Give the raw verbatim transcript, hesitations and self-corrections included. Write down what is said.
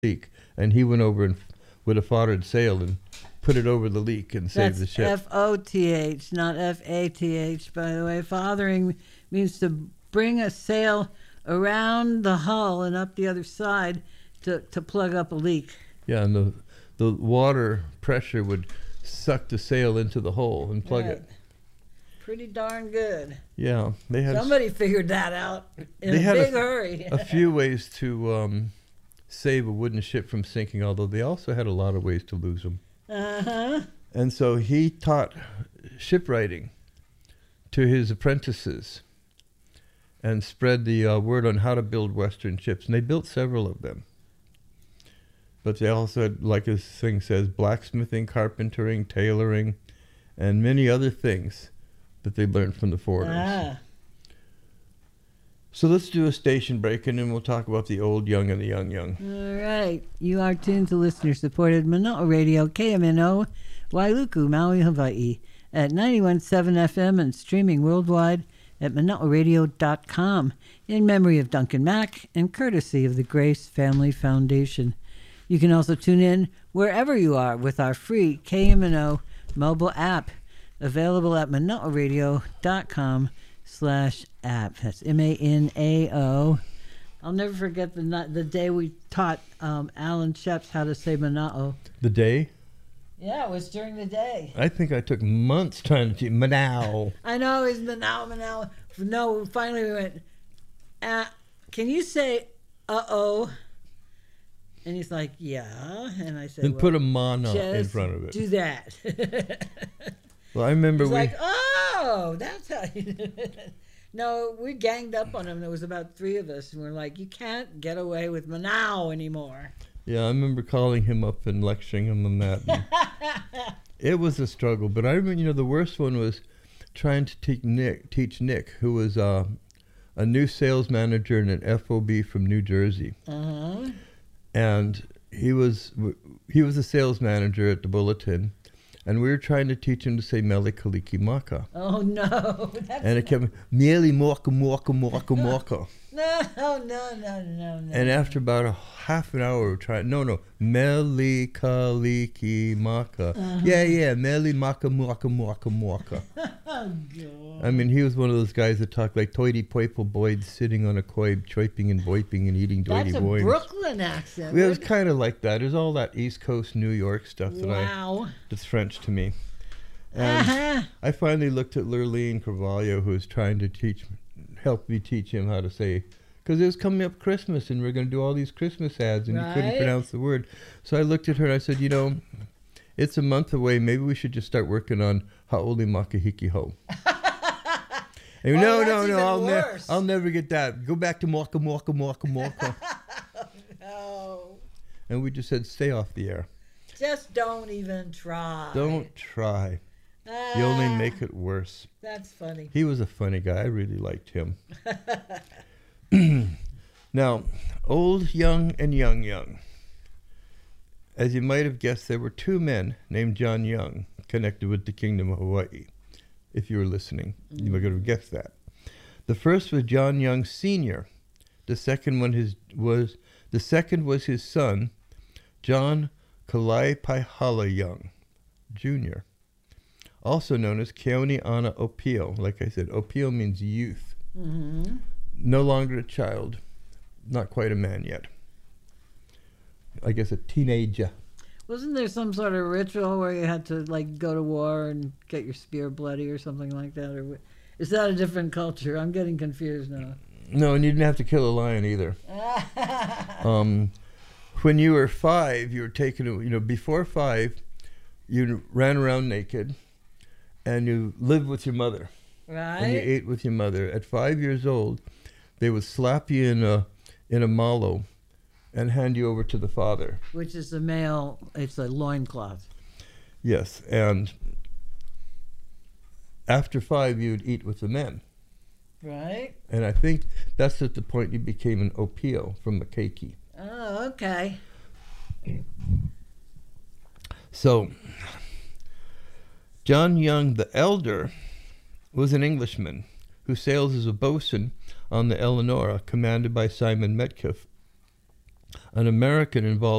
leak, and he went over and with a foddered sail and put it over the leak and saved That's the ship. F O T H, not F A T H, by the way. Fothering means to bring a sail around the hull and up the other side to, to plug up a leak. Yeah, and the the water pressure would suck the sail into the hole and plug Right. it. Pretty darn good. Yeah, they had Somebody figured that out in they a had big a, hurry. a few ways to um, save a wooden ship from sinking, although they also had a lot of ways to lose them. Uh-huh. And so he taught shipwriting to his apprentices and spread the uh, word on how to build Western ships. And they built several of them. But they also had, like his thing says, blacksmithing, carpentering, tailoring, and many other things that they learned from the foreigners. Ah. So let's do a station break, and then we'll talk about the old young and the young young. All right. You are tuned to listener-supported Manoa Radio, K M N O, Wailuku, Maui, Hawaii, at ninety-one point seven F M and streaming worldwide at manoa radio dot com in memory of Duncan Mack and courtesy of the Grace Family Foundation. You can also tune in wherever you are with our free K M N O mobile app, available at manoa radio dot com slash app. That's M A N A O. I'll never forget the night, the day we taught um, Alan Sheps how to say Mana'o. The day? Yeah, it was during the day. I think I took months trying to teach Manao. I know, it's Mana'o, Mana'o. No, finally we went, uh, can you say uh-oh? And he's like, yeah. And I said, Then well, put a mana in just front of it. do that. Well, I remember He's we... like, oh, that's how you do it. No, we ganged up on him. There was about three of us, and we're like, you can't get away with Manao anymore. Yeah, I remember calling him up and lecturing him on that. and it was a struggle, but I remember, you know, the worst one was trying to teach Nick, teach Nick, who was uh, a new sales manager in an F O B from New Jersey. Uh-huh. And he was he was a sales manager at the Bulletin, and we were trying to teach him to say Mele Kaliki Maka. Oh, no. That's And it kept, Mele Morka Morka Morka Morka. No, no, no, no, no. And after about a half an hour of trying, no, no, Mele Kaliki Maka. Uh-huh. Yeah, yeah, Mele Maka Morka Morka Morka. Oh, God. I mean, he was one of those guys that talked like Toity Poipo Boyd sitting on a koi, choiping and boiping and eating doity That's a boys. Brooklyn accent. It was kind of like that. There's all that East Coast New York stuff that Wow. I, that's French to me. And Uh-huh. I finally looked at Lurleen Carvalho, who was trying to teach, help me teach him how to say, because it was coming up Christmas and we are going to do all these Christmas ads and he couldn't Right. pronounce the word. So I looked at her and I said, you know, it's a month away. Maybe we should just start working on Ha'oli Makahiki Ho. And Oh, no, that's no, no, even I'll, ne- worse. I'll never get that. Go back to Morka, Morka, Morka, Morka. No. And we just said, stay off the air. Just don't even try. Don't try. Ah, You only make it worse. That's funny. He was a funny guy. I really liked him. Now, old, young, and young, young. As you might have guessed, there were two men named John Young connected with the Kingdom of Hawaii. If you were listening, mm. you might have guessed that. The first was John Young Senior The second one his was the second was his son, John Kalaipahala Young, Junior Also known as Keone Ana Opio. Like I said, Opio means youth. Mm-hmm. No longer a child, not quite a man yet. I guess a teenager. Wasn't there some sort of ritual where you had to like go to war and get your spear bloody or something like that? Or is that a different culture? I'm getting confused now. No, and you didn't have to kill a lion either. um, when you were five, you were taken, you know, before five, you ran around naked and you lived with your mother. Right. And you ate with your mother. At five years old, they would slap you in a in a malo and hand you over to the father. Which is the male, it's a loincloth. Yes, and after five, you'd eat with the men. Right. And I think that's at the point you became an opio from a keiki. Oh, okay. So, John Young the Elder was an Englishman who sails as a bosun on the Eleanora, commanded by Simon Metcalfe, an American involved